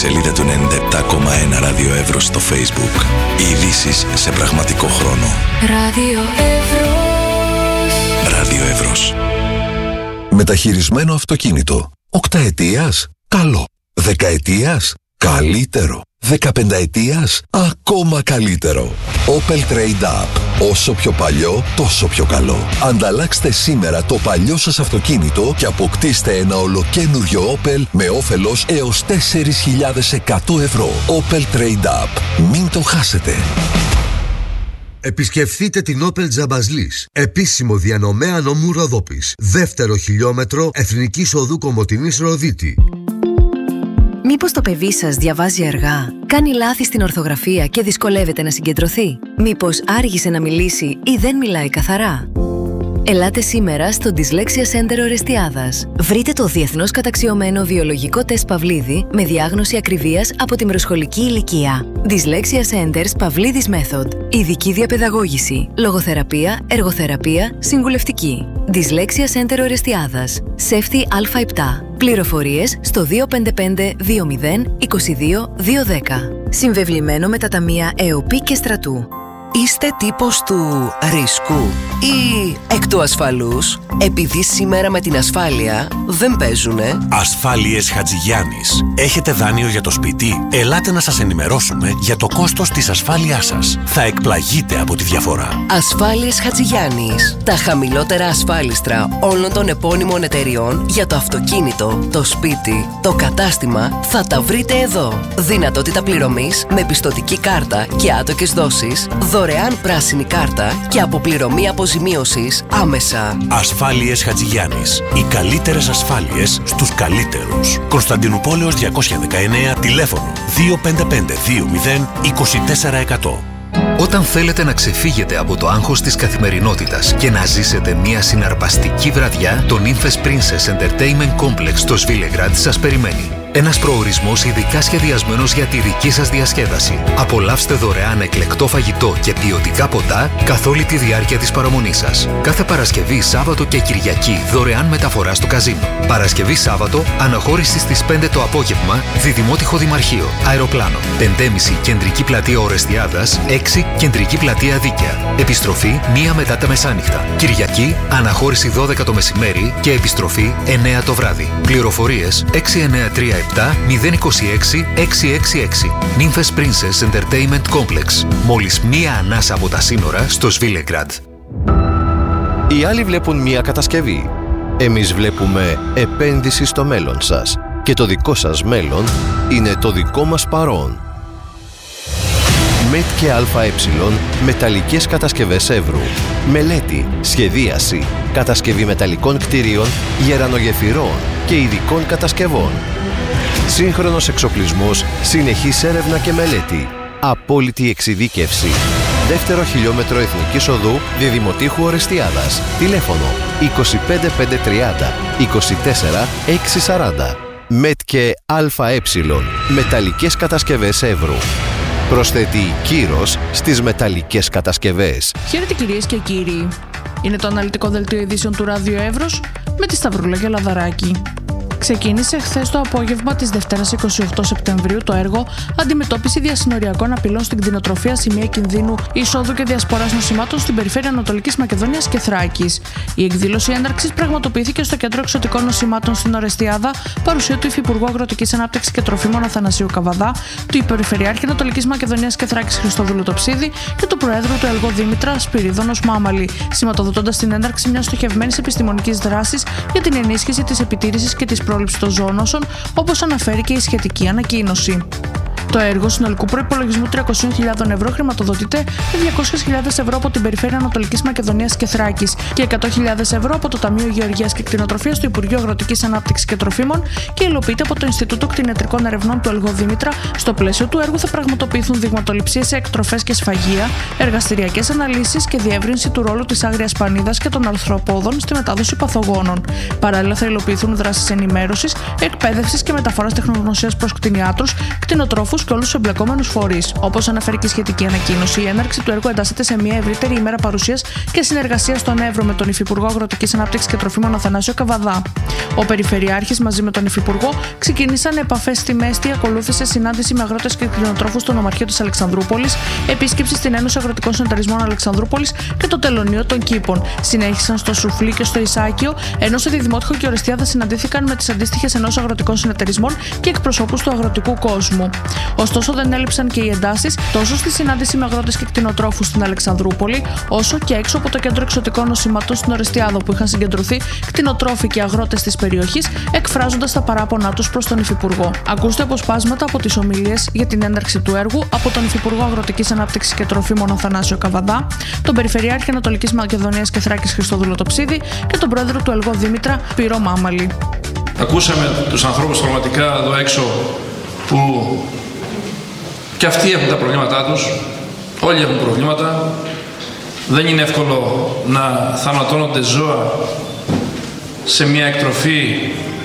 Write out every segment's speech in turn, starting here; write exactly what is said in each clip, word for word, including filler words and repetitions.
σελίδα του ενενήντα επτά κόμμα ένα Ράδιο Εύρος στο Facebook. Οι ειδήσεις σε πραγματικό χρόνο. Ράδιο Εύρος. Ράδιο Εύρος. Μεταχειρισμένο αυτοκίνητο. Οκταετίας? Καλό. Δεκαετίας? Καλύτερο. Δεκαπενταετίας? Ακόμα καλύτερο. Opel Trade Up. Όσο πιο παλιό, τόσο πιο καλό. Ανταλλάξτε σήμερα το παλιό σας αυτοκίνητο και αποκτήστε ένα ολοκένουργιο Opel με όφελος έως τέσσερις χιλιάδες εκατό ευρώ. Opel Trade Up. Μην το χάσετε. Επισκεφθείτε την Opel Τζαμπαζλής, επίσημο διανομέα νομού Ροδόπης. Δεύτερο χιλιόμετρο Εθνικής Οδού Κομοτηνής Ροδίτη. Μήπως το παιδί σας διαβάζει αργά, κάνει λάθη στην ορθογραφία και δυσκολεύεται να συγκεντρωθεί? Μήπως άργησε να μιλήσει ή δεν μιλάει καθαρά? Ελάτε σήμερα στο Dyslexia Center Ορεστιάδας. Βρείτε το διεθνώς καταξιωμένο βιολογικό τεστ Παυλίδη με διάγνωση ακριβίας από την προσχολική ηλικία. Dyslexia Centers Παυλίδης Method. Ειδική διαπαιδαγώγηση, λογοθεραπεία, εργοθεραπεία, συμβουλευτική. Dyslexia Center Ορεστιάδας. Σέφτη Α επτά. Πληροφορίες στο δύο πέντε πέντε δύο μηδέν είκοσι δύο δύο δέκα. Συμβεβλημένο με τα ταμεία ΕΟΠΗ και Στρατού. Είστε τύπος του ρίσκου ή εκ του ασφαλούς? Επειδή σήμερα με την ασφάλεια δεν παίζουνε. Ασφάλειες Χατζηγιάννης. Έχετε δάνειο για το σπίτι? Ελάτε να σας ενημερώσουμε για το κόστος της ασφάλειάς σας. Θα εκπλαγείτε από τη διαφορά. Ασφάλειες Χατζηγιάννης. Τα χαμηλότερα ασφάλιστρα όλων των επώνυμων εταιριών για το αυτοκίνητο, το σπίτι, το κατάστημα θα τα βρείτε εδώ. Δυνατότητα πληρωμής με πιστωτική κάρτα και άτοκες δόσεις, δωρεάν πράσινη κάρτα και αποπληρωμή αποζημίωσης άμεσα. Ασφάλειες Χατζηγιάννης. Οι καλύτερες ασφάλειες στους καλύτερους. Κωνσταντινούπολεως διακόσια δεκαεννέα, τηλέφωνο δύο πέντε πέντε δύο μηδέν είκοσι τέσσερα εκατό. Όταν θέλετε να ξεφύγετε από το άγχος της καθημερινότητας και να ζήσετε μια συναρπαστική βραδιά, το Nymphes Princess Entertainment Complex στο Σβίλεγκραντ σας περιμένει. Ένας προορισμός ειδικά σχεδιασμένος για τη δική σας διασκέδαση. Απολαύστε δωρεάν εκλεκτό φαγητό και ποιοτικά ποτά καθ' όλη τη διάρκεια της παραμονής σας. Κάθε Παρασκευή, Σάββατο και Κυριακή δωρεάν μεταφορά στο καζίνο. Παρασκευή, Σάββατο, αναχώρηση στις πέντε το απόγευμα, Διδημότυχο Δημαρχείο, αεροπλάνο. πέντε και μισή Κεντρική Πλατεία Ορεστιάδας, έξι Κεντρική Πλατεία Δίκαια. Επιστροφή μία μετά τα μεσάνυχτα. Κυριακή, αναχώρηση δώδεκα το μεσημέρι και επιστροφή εννέα το βράδυ. Πληροφορίες έξι εννέα τρία επτά μηδέν είκοσι έξι εξακόσια εξήντα έξι. Nymphes Princess Entertainment Complex. Μόλις μία ανάσα από τα σύνορα στο Σβίλεγκραντ. Οι άλλοι βλέπουν μία κατασκευή. Εμείς βλέπουμε επένδυση στο μέλλον σας. Και το δικό σας μέλλον είναι το δικό μας παρόν. ΜΕΤ και ΑΕ μεταλλικές κατασκευές Εύρου. Μελέτη, σχεδίαση, κατασκευή μεταλλικών κτίριων, γερανογεφυρών και ειδικών κατασκευών. Σύγχρονος εξοπλισμός, συνεχής έρευνα και μελέτη. Απόλυτη εξειδίκευση. Δεύτερο χιλιόμετρο Εθνικής Οδού Διδημοτύχου Ορεστιάδας. Τηλέφωνο είκοσι πέντε πεντακόσια τριάντα είκοσι τέσσερα εξακόσια σαράντα. ΜΕΤ και ΑΕ μεταλλικές κατασκευές Εύρου. Προσθέτει κύρος στις μεταλλικές κατασκευές. Χαίρετε κυρίες και κύριοι. Είναι το αναλυτικό δελτίο ειδήσεων του Ράδιο Εύρος με τη Σταυρούλα και Λαδαράκη. Ξεκίνησε χθες το απόγευμα της Δευτέρας εικοστή όγδοη Σεπτεμβρίου το έργο «Αντιμετώπιση διασυνοριακών απειλών στην κτηνοτροφία, σημεία κινδύνου εισόδου και διασποράς νοσημάτων στην περιφέρεια Ανατολικής Μακεδονίας και Θράκης». Η εκδήλωση έναρξης πραγματοποιήθηκε στο Κέντρο Εξωτικών Νοσημάτων στην Ορεστιάδα, παρουσία του Υφυπουργού Αγροτικής Ανάπτυξης και Τροφίμων Αθανασίου Καβαδά, του Υπερηφερειάρχη Ανατολικής Μακεδονίας και Θράκης Χριστόδουλου Τοψίδη και του Προέδρου του ΕΛΓΟ Δήμητρα Σπυρίδωνος Μάμαλη, σηματοδοτώντας την έναρξη μιας στοχευμένης επιστημονικής δράσης για την ενίσχυση της επιτήρησης και της πρόληψης των ζώονοσων, όπως αναφέρει και η σχετική ανακοίνωση. Το έργο συνολικού προϋπολογισμού τριακόσιες χιλιάδες ευρώ χρηματοδοτείται με διακόσιες χιλιάδες ευρώ από την Περιφέρεια Ανατολικής Μακεδονίας και Θράκης και εκατό χιλιάδες ευρώ από το Ταμείο Γεωργίας και Κτηνοτροφίας του Υπουργείου Αγροτικής Ανάπτυξης και Τροφίμων και υλοποιείται από το Ινστιτούτο Κτηνιατρικών Ερευνών του ΕΛΓΟ Δήμητρα. Στο πλαίσιο του έργου θα πραγματοποιηθούν δειγματοληψίες σε εκτροφές και σφαγεία, εργαστηριακές αναλύσεις και διεύρυνση του ρόλου της άγριας πανίδας και των αρθροπόδων στη μετάδοση παθογόνων. Παράλληλα, θα υλοποιηθούν δράσεις ενημέρωσης, εκπαίδευσης και μεταφοράς τεχνογνωσίας προς κτηνιάτρους, κτηνοτρόφους κτηνοτρόφους και όλους τους εμπλεκόμενους φορείς. Όπως αναφέρει και η σχετική ανακοίνωση, η έναρξη του έργου εντάσσεται σε μια ευρύτερη ημέρα παρουσίας και συνεργασίας στον Εύρο με τον Υφυπουργό Αγροτικής Ανάπτυξης και Τροφίμων Αθανάσιο Καβαδά. Ο Περιφερειάρχης μαζί με τον Υφυπουργό ξεκίνησαν επαφές στη Μέστη, ακολούθησε συνάντηση με αγρότες και κτηνοτρόφους στο νομαρχείο της Αλεξανδρούπολης, επίσκεψη στην Ένωση Αγροτικών Συνεταιρισμών Αλεξανδρούπολης και το Τελωνείο των Κήπων. Συνέχισαν στο Σουφλί και στο Ισάκιο, ενώ σε Διδημότυχο και Ορεστιάδα συναντήθηκαν με τις αντίστοιχες ενώσεις αγροτικών συνεταιρισμών και εκπροσώπους του αγροτικού κόσμου. Ωστόσο, δεν έλειψαν και οι εντάσεις τόσο στη συνάντηση με αγρότες και κτηνοτρόφους στην Αλεξανδρούπολη, όσο και έξω από το κέντρο εξωτικών νοσηματών στην Ορεστιάδα, που είχαν συγκεντρωθεί κτηνοτρόφοι και αγρότες της περιοχής, εκφράζοντας τα παράπονά τους προς τον Υφυπουργό. Ακούστε αποσπάσματα από τις ομιλίες για την έναρξη του έργου από τον Υφυπουργό Αγροτικής Ανάπτυξης και Τροφίμων Αθανάσιο Καβαδά, τον Περιφερειάρχη Ανατολικής Μακεδονίας και Θράκης Χριστόδουλο Τοψίδη και τον πρόεδρο του ΕΛΓΟ Δήμητρα Πύρο Μάμαλη. Ακούσαμε τους ανθρώπους πραγματικά εδώ έξω που και αυτοί έχουν τα προβλήματά τους, όλοι έχουν προβλήματα. Δεν είναι εύκολο να θανατώνονται ζώα σε μια εκτροφή,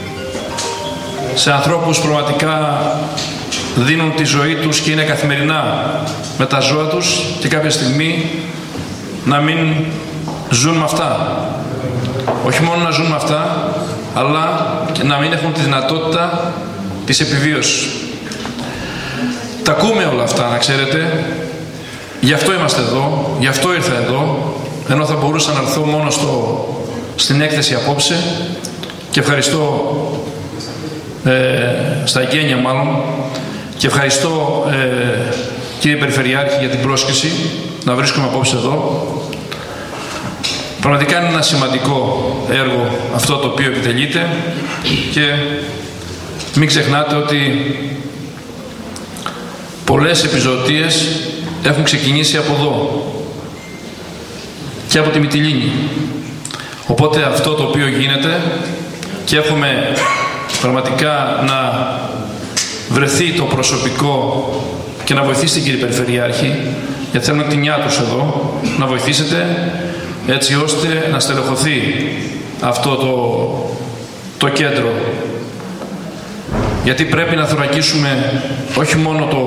σε ανθρώπους πραγματικά δίνουν τη ζωή τους και είναι καθημερινά με τα ζώα τους και κάποια στιγμή να μην ζουν με αυτά. Όχι μόνο να ζουν με αυτά, αλλά και να μην έχουν τη δυνατότητα της επιβίωσης. Τα ακούμε όλα αυτά, να ξέρετε. Γι' αυτό είμαστε εδώ, γι' αυτό ήρθα εδώ, ενώ θα μπορούσα να έρθω μόνο στο, στην έκθεση απόψε και ευχαριστώ ε, στα εγγένεια μάλλον και ευχαριστώ ε, κύριε Περιφερειάρχη για την πρόσκληση να βρίσκομαι απόψε εδώ. Πραγματικά είναι ένα σημαντικό έργο αυτό το οποίο επιτελείται και μην ξεχνάτε ότι πολλές επιζωτίες έχουν ξεκινήσει από εδώ και από τη Μυτιλήνη. Οπότε αυτό το οποίο γίνεται και έχουμε πραγματικά να βρεθεί το προσωπικό και να βοηθήσετε κύριε Περιφερειάρχη, γιατί θέλουν την νιά τους εδώ, να βοηθήσετε έτσι ώστε να στελεχωθεί αυτό το, το κέντρο. Γιατί πρέπει να θωρακίσουμε όχι μόνο το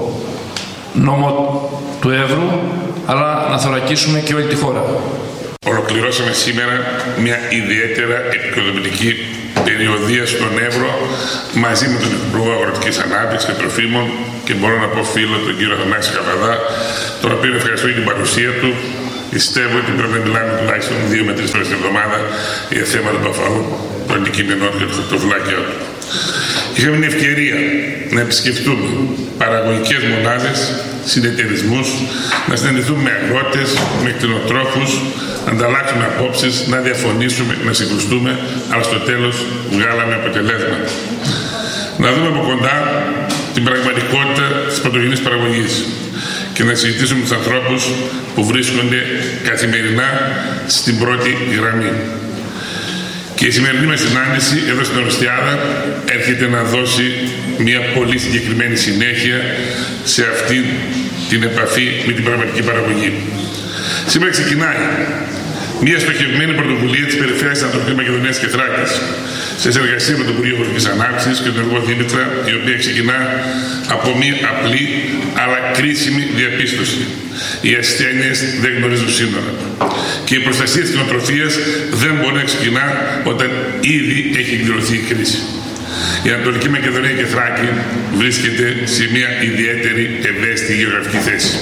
νόμο του Εύρου, αλλά να θωρακίσουμε και όλη τη χώρα. Ολοκληρώσαμε σήμερα μια ιδιαίτερα επικοδομητική περιοδεία στον Εύρο μαζί με τον Υπουργό Αγροτικής Ανάπτυξης και Τροφίμων και μπορώ να πω φίλο τον κύριο Αθανάση Καβαδά, τον οποίο ευχαριστώ για την παρουσία του. Πιστεύω ότι πρέπει να μιλάμε τουλάχιστον δύο με τρεις φορές την εβδομάδα για θέματα που αφορούν το αντικείμενό και το χορτοφυλάκιο του. Είχαμε την ευκαιρία να επισκεφτούμε παραγωγικές μονάδες, συνεταιρισμούς, να συναντηθούμε με αγρότες, με κτηνοτρόφους, να ανταλλάξουμε απόψεις, να διαφωνήσουμε, να συγκρουστούμε, αλλά στο τέλος βγάλαμε αποτελέσματα. Να δούμε από κοντά την πραγματικότητα της πρωτογενής παραγωγής και να συζητήσουμε με τους ανθρώπους που βρίσκονται καθημερινά στην πρώτη γραμμή. Και η σημερινή μας συνάντηση εδώ στην Ορεστιάδα έρχεται να δώσει μια πολύ συγκεκριμένη συνέχεια σε αυτή την επαφή με την πραγματική παραγωγή. Σήμερα ξεκινάει μια στοχευμένη πρωτοβουλία της Περιφέρειας Ανατολικής Μακεδονίας και Θράκης σε συνεργασία με τον Υπουργείο Αγροτικής Ανάπτυξης και τον ΕΛΓΟ Δήμητρα, η οποία ξεκινά από μια απλή αλλά κρίσιμη διαπίστωση. Οι ασθένειες δεν γνωρίζουν σύνορα. Και η προστασία της κτηνοτροφίας δεν μπορεί να ξεκινά όταν ήδη έχει εκδηλωθεί η κρίση. Η Ανατολική Μακεδονία και Θράκη βρίσκεται σε μια ιδιαίτερη ευαίσθητη γεωγραφική θέση.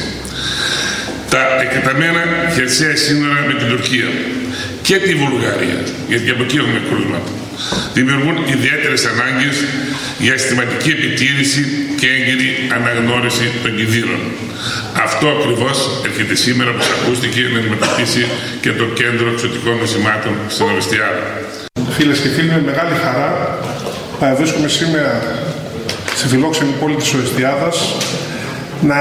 Τα εκτεταμένα χερσαία σύνορα με την Τουρκία και τη Βουλγαρία, γιατί από εκεί έχουμε κρούσματα, δημιουργούν ιδιαίτερες ανάγκες για συστηματική επιτήρηση και έγκαιρη αναγνώριση των κινδύνων. Αυτό ακριβώς έρχεται σήμερα, όπως ακούστηκε, να αντιμετωπίσει και το Κέντρο Εξωτικών Νοσημάτων στην Ορεστιάδα. Φίλες και φίλοι, με μεγάλη χαρά βρίσκομαι σήμερα στη φιλόξενη πόλη της Ορεστιάδας να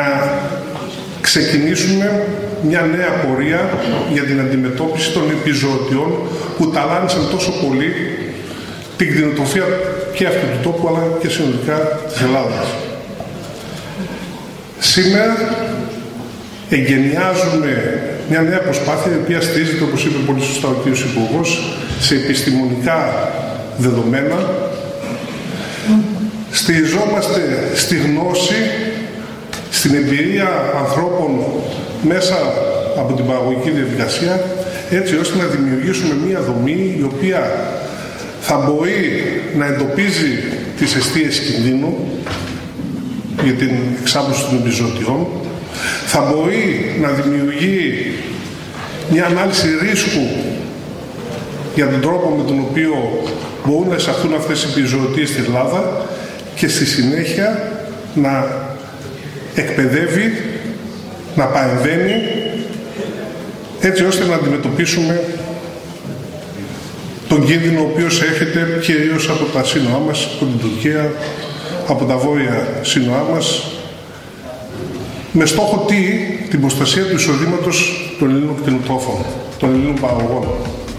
ξεκινήσουμε μια νέα πορεία για την αντιμετώπιση των επιζωοτιών που ταλάνισαν τόσο πολύ την κτηνοτροφία και αυτού του τόπου αλλά και συνολικά της Ελλάδας. Σήμερα εγκαινιάζουμε μια νέα προσπάθεια η οποία στηρίζεται, όπως είπε πολύ σωστά ο κ. Υπουργός, σε επιστημονικά δεδομένα, στηριζόμαστε στη γνώση, στην εμπειρία ανθρώπων μέσα από την παραγωγική διαδικασία, έτσι ώστε να δημιουργήσουμε μία δομή η οποία θα μπορεί να εντοπίζει τις αιστείες κινδύνου για την εξάπλωση των επιζωτιών, θα μπορεί να δημιουργεί μια ανάλυση ρίσκου για τον τρόπο με τον οποίο μπορούν να εισαχθούν αυτές οι επιζωτίες στην Ελλάδα και στη συνέχεια να εκπαιδεύει, να παρεμβαίνει έτσι ώστε να αντιμετωπίσουμε τον κίνδυνο ο οποίος έρχεται κυρίως από τα σύνορά μας, από την Τουρκία, από τα βόρεια σύνορά μας, με στόχο τι, την προστασία του εισοδήματος των Ελλήνων κτηνοτρόφων, των Ελλήνων παραγωγών.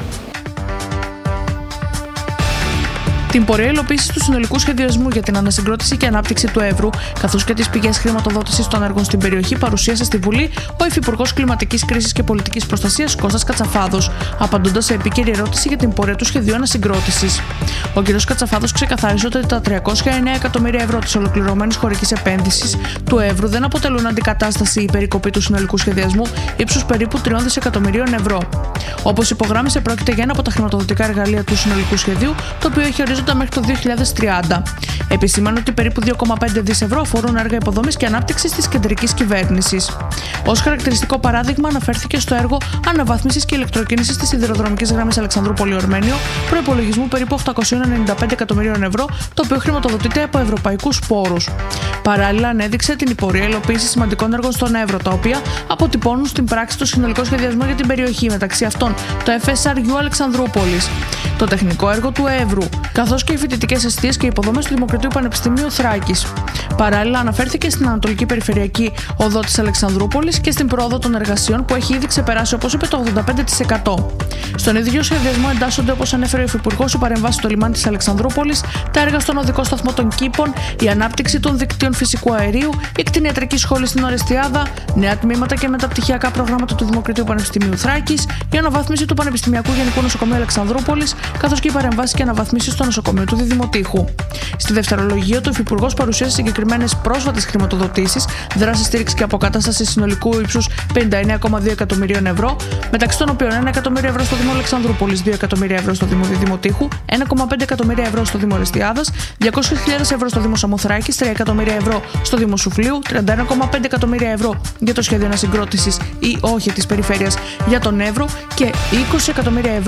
Την πορεία υλοποίησης του συνολικού σχεδιασμού για την ανασυγκρότηση και ανάπτυξη του Εύρου, καθώς και τις πηγές χρηματοδότησης των έργων στην περιοχή, παρουσίασε στη Βουλή ο Υφυπουργός Κλιματικής Κρίσης και Πολιτικής Προστασίας Κώστας Κατσαφάδος, απαντώντας σε επίκαιρη ερώτηση για την πορεία του σχεδίου ανασυγκρότησης. Ο κ. Κατσαφάδος ξεκαθάρισε ότι τα τριακόσια εννέα εκατομμύρια ευρώ της ολοκληρωμένης χωρικής επένδυσης του Εύρου δεν αποτελούν αντικατάσταση ή περικοπή του συνολικού σχεδιασμού ύψους περίπου τριών δισεκατομμυρίων ευρώ. Όπως υπογράμμισε, πρόκειται για ένα από τα χρηματοδοτικά εργαλεία του συνολικού σχεδίου, το οποίο έχει ορίζοντα μέχρι το δύο χιλιάδες τριάντα. Επισήμανε ότι περίπου δύο κόμμα πέντε δισεκατομμύρια ευρώ αφορούν έργα υποδομής και ανάπτυξης της κεντρικής κυβέρνησης. Ως χαρακτηριστικό παράδειγμα, αναφέρθηκε στο έργο αναβάθμισης και ηλεκτροκίνησης της σιδηροδρομικής γραμμής Αλεξανδρούπολη-Ορμένιο, προϋπολογισμού περίπου οκτακόσια ενενήντα πέντε εκατομμυρίων ευρώ, το οποίο χρηματοδοτείται από ευρωπαϊκούς πόρους. Παράλληλα, ανέδειξε την πορεία υλοποίησης σημαντικών έργων στον Εύρο, τα οποία αποτυπώνουν στην πράξη το συνολικό σχεδιασμό για την περιοχή, μεταξύ αυτών το εφ ες αρ γιου Αλεξανδρούπολης, το τεχνικό έργο του Εύρου, καθώς και οι φοιτητικές εστίες και υποδομές του Δημοκρατίου Πανεπιστημίου Θράκης. Παράλληλα, αναφέρθηκε στην Ανατολική Περιφερειακή Οδό της Αλεξανδρούπολης και στην πρόοδο των εργασιών που έχει ήδη ξεπεράσει, όπως είπε, το ογδόντα πέντε τοις εκατό. Στον ίδιο σχεδιασμό εντάσσονται, όπως ανέφερε ο Υφυπουργός, οι παρεμβάσεις στο λιμάνι της Αλεξανδρούπολης, τα έργα στον οδικό σταθμό των Κήπων, η ανάπτυξη των δικτύων φυσικού αερίου, η κτηνιατρική σχολή στην Ορεστιάδα, νέα τμήματα και μεταπτυχιακά προγράμματα του Δημοκρατίου Πανεπιστημίου Θράκης, η αναβάθμιση του Πανεπιστημιακού Γενικού Νοσοκομείου Αλεξανδρούπολης, καθώς και οι παρεμβάσεις και αναβαθμίσεις στο νοσοκομείο του Διδημοτήχου. Στη δευτερολογία του, ο Υφυπουργός παρουσίασε συγκεκριμένες πρόσφατες χρηματοδοτήσεις, δράση στήριξη και αποκατάσταση συνολικού ύψους πενήντα εννέα κόμμα δύο εκατομμυρίων ευρώ, μεταξύ των οποίων ένα εκατομμύριο ευρώ στο Δήμο Αλεξανδρούπολης, δύο εκατομμύρια ευρώ στο Δήμο Διδημοτήχου, ένα κόμμα πέντε εκατομμύρια ευρώ στο Δήμο Ορεστιάδας, διακόσιες χιλιάδες ευρώ στο Δήμο Σαμοθράκης, τρία εκατομμύρια ευρώ στο Δήμο Σουφλίου, τριάντα ένα κόμμα πέντε εκατομμύρια ευρώ για το σχέδιο ανασυγκρότησης ή όχι της περιφέρειας για τον Εύρο και είκοσι εκατομμύρια ευρώ